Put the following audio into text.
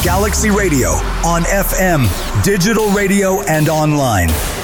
Galaxy Radio on FM, digital radio, and online.